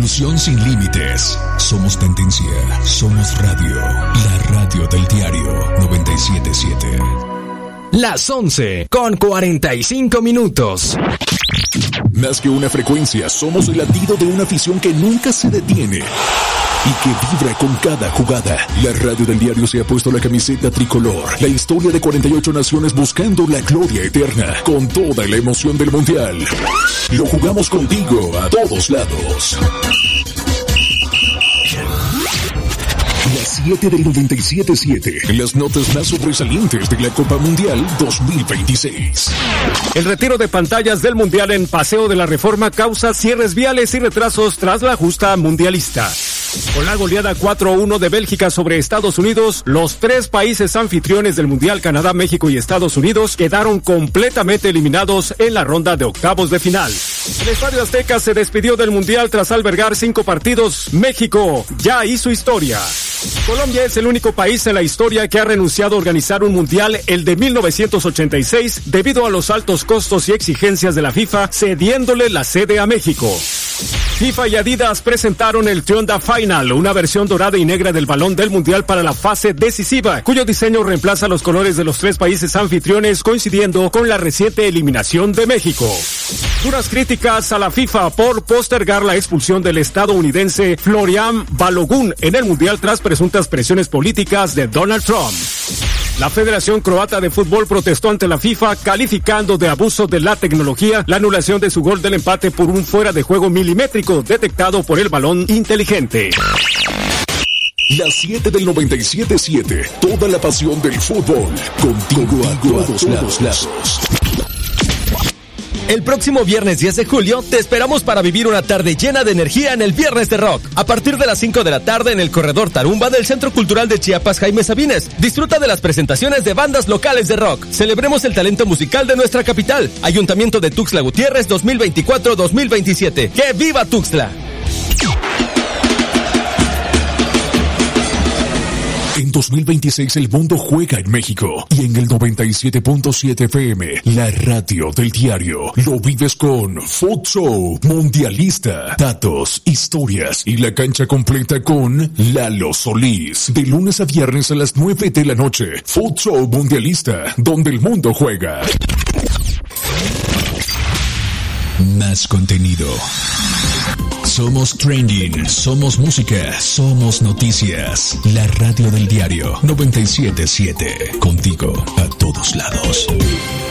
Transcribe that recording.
Revolución sin límites. Somos tendencia. Somos radio. La radio del diario 97.7. Las 11:45. Más que una frecuencia, somos el latido de una afición que nunca se detiene y que vibra con cada jugada. La radio del diario se ha puesto la camiseta tricolor. La historia de 48 naciones buscando la gloria eterna, con toda la emoción del mundial. Lo jugamos contigo a todos lados. Las 7 del 97.7, las notas más sobresalientes de la Copa Mundial 2026. El retiro de pantallas del Mundial en Paseo de la Reforma causa cierres viales y retrasos tras la justa mundialista. Con la goleada 4-1 de Bélgica sobre Estados Unidos, los tres países anfitriones del Mundial, Canadá, México y Estados Unidos, quedaron completamente eliminados en la ronda de octavos de final. El Estadio Azteca se despidió del Mundial tras albergar 5 partidos. México ya hizo historia. Colombia es el único país en la historia que ha renunciado a organizar un mundial, el de 1986, debido a los altos costos y exigencias de la FIFA, cediéndole la sede a México. FIFA y Adidas presentaron el Tionda Final, una versión dorada y negra del balón del mundial para la fase decisiva, cuyo diseño reemplaza los colores de los tres países anfitriones, coincidiendo con la reciente eliminación de México. Duras críticas a la FIFA por postergar la expulsión del estadounidense Florian Balogun en el mundial tras presuntas presiones políticas de Donald Trump. La Federación Croata de Fútbol protestó ante la FIFA, calificando de abuso de la tecnología la anulación de su gol del empate por un fuera de juego milimétrico detectado por el balón inteligente. Las 7 del 97.7, toda la pasión del fútbol, contigo a todos lados. El próximo viernes 10 de julio te esperamos para vivir una tarde llena de energía en el Viernes de Rock. A partir de las 5 de la tarde en el Corredor Tarumba del Centro Cultural de Chiapas Jaime Sabines. Disfruta de las presentaciones de bandas locales de rock. Celebremos el talento musical de nuestra capital. Ayuntamiento de Tuxtla Gutiérrez 2024-2027. ¡Que viva Tuxtla! En 2026 el mundo juega en México y en el 97.7 FM, la radio del diario, lo vives con Futsal Mundialista, datos, historias y la cancha completa con Lalo Solís. De lunes a viernes a las 9 de la noche, Futsal Mundialista, donde el mundo juega. Más contenido. Somos trending, somos música, somos noticias. La radio del diario 97.7. Contigo a todos lados.